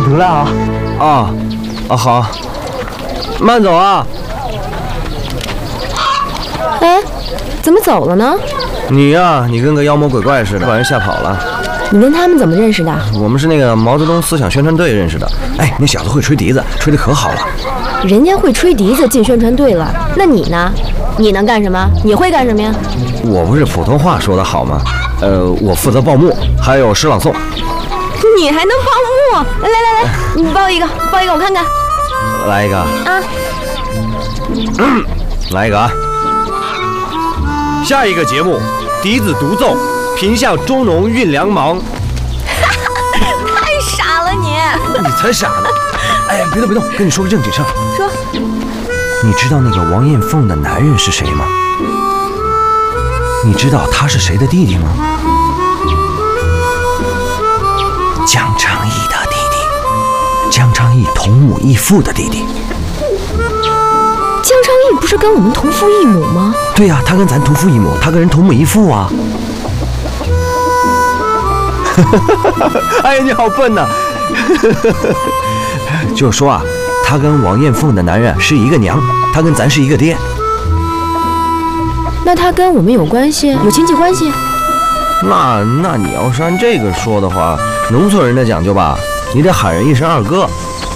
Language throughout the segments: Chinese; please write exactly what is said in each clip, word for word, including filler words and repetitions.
得了啊！ 啊，啊好，慢走啊！ 哎，怎么走了呢？ 你呀、啊，你跟个妖魔鬼怪似的，把人吓跑了。 你跟他们怎么认识的？ 我们是那个毛泽东思想宣传队认识的。哎，那小子会吹笛子，吹得可好了。 人家会吹笛子进宣传队了，那你呢？你能干什么？你会干什么呀？ 我不是普通话说得好吗？呃，我负责报幕，还有诗朗诵。 你还能报幕？来来来，你报一个，报一个我看看。 来一个啊， 嗯、来一个啊！下一个节目，笛子独奏，贫下中农运粮忙。 太傻了你！ 你才傻呢！哎，别动别动，跟你说个正经事儿。 说， 你知道那个王艳凤的男人是谁吗？你知道他是谁的弟弟吗？江昌义的弟弟，江昌义同母异父的弟弟。 江昌义不是跟我们同父异母吗？ 对呀、啊，他跟咱同父异母，他跟人同母异父啊。哎呀，你好笨呐、啊！就是说啊，他跟王艳凤的男人是一个娘，他跟咱是一个爹。 那他跟我们有关系，有亲戚关系？ 那那你要是按这个说的话，农村人的讲究吧，你得喊人一声二哥。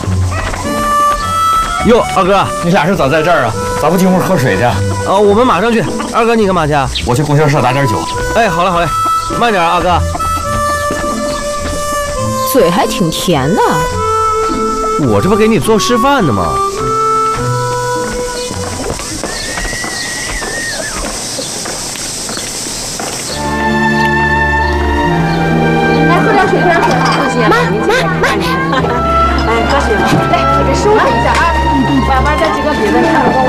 哟，二哥， 你俩是咋在这儿啊？咋不进屋喝水去？啊， 我们马上去。二哥，你干嘛去？ 我去供销社打点酒。 哎，好嘞好嘞，慢点，二哥。 嘴还挺甜的。 我这不给你做示范呢吗？ 来喝点水，喝点水。妈妈妈，哎，喝水吧。来，我这收拾一下啊。